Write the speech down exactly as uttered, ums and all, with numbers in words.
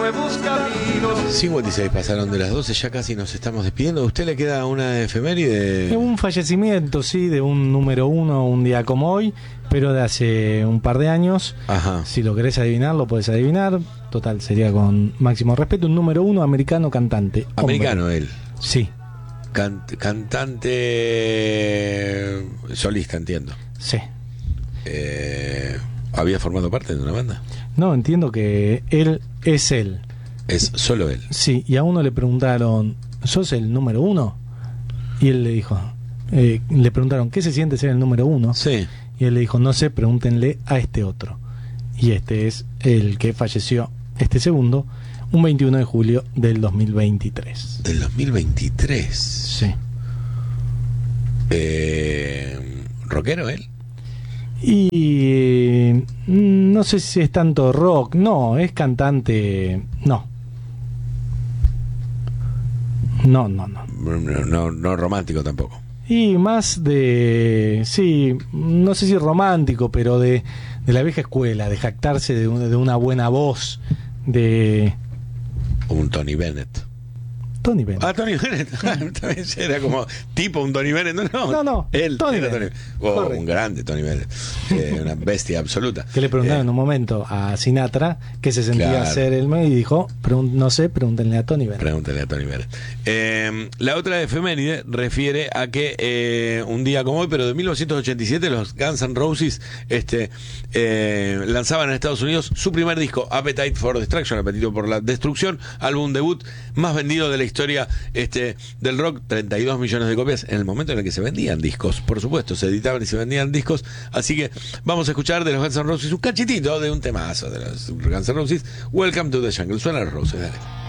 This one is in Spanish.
nuevos caminos. cincuenta y seis pasaron de las doce, ya casi nos estamos despidiendo. ¿A usted le queda una efeméride? Un fallecimiento, sí, de un número uno, un día como hoy, pero de hace un par de años. Ajá. Si lo querés adivinar, lo podés adivinar. Total, sería con máximo respeto. Un número uno, americano, cantante. Americano hombre. él. Sí. Can- cantante solista, entiendo. Sí. Eh, ¿Había formado parte de una banda? No, entiendo que él es él. Es solo él. Sí, y a uno le preguntaron, ¿sos el número uno? Y él le dijo, eh, le preguntaron, ¿qué se siente ser el número uno? Sí. Y él le dijo, no sé, pregúntenle a este otro. Y este es el que falleció, este segundo, un veintiuno de julio del dos mil veintitrés. Del dos mil veintitrés. Sí. Eh, ¿Rockero él? Y mm, no sé si es tanto rock, no, es cantante, no. No, no, no. No, no, no romántico tampoco. Y más de, sí, no sé si romántico, pero de, de la vieja escuela, de jactarse de, un, de una buena voz, de Un Tony Bennett. Tony Bennett. Ah, Tony Bennett. También era como tipo un Tony Bennett. No, no. No, no, Él Tony era Bennett. Tony. Oh, Correcto. un grande Tony Bennett. Eh, una bestia absoluta. Que le preguntaron Eh, en un momento a Sinatra que se sentía Claro. ser el medio y dijo, pregun- no sé, pregúntenle a Tony Bennett. Pregúntale a Tony Bennett. Eh, la otra efeméride refiere a que eh, un día como hoy, pero de mil novecientos ochenta y siete, los Guns N' Roses este, eh, lanzaban en Estados Unidos su primer disco, Appetite for Destruction, Apetito por la Destrucción, álbum debut más vendido de la historia este, del rock, treinta y dos millones de copias en el momento en el que se vendían discos, por supuesto, se editaban y se vendían discos. Así que vamos a escuchar de los Guns N' Roses un cachitito de un temazo de los Guns N' Roses, Welcome to the Jungle. Suena los Roses, dale.